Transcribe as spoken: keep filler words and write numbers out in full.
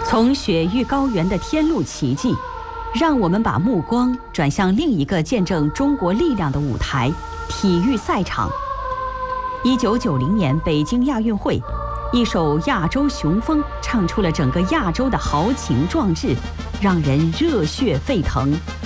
从雪域高原的天路奇迹，让我们把目光转向另一个见证中国力量的舞台——体育赛场。一九九零年北京亚运会，一首《亚洲雄风》唱出了整个亚洲的豪情壮志，让人热血沸腾。